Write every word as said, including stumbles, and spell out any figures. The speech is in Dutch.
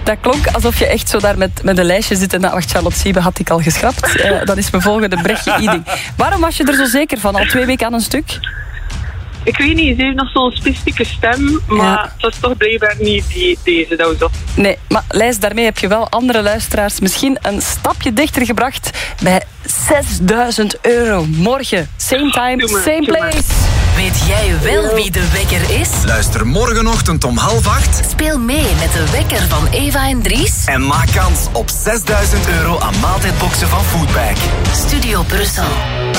Dat klonk alsof je echt zo daar met, met een lijstje zit en nou, wacht, Charlotte Siebe had ik al geschrapt. Uh, dat is mijn volgende Brechtje Iding. Waarom was je er zo zeker van? Al twee weken aan een stuk? Ik weet niet, ze heeft nog zo'n specifieke stem, maar ja. Het was toch blijkbaar niet die, deze dat we zo. Nee, maar Lijs, daarmee heb je wel andere luisteraars misschien een stapje dichter gebracht bij zesduizend euro. Morgen, same time, same place. Weet jij wel wie de wekker is? Luister morgenochtend om half acht. Speel mee met de wekker van Eva en Dries. En maak kans op zesduizend euro aan maaltijdboxen van Foodbag. Studio Brussel.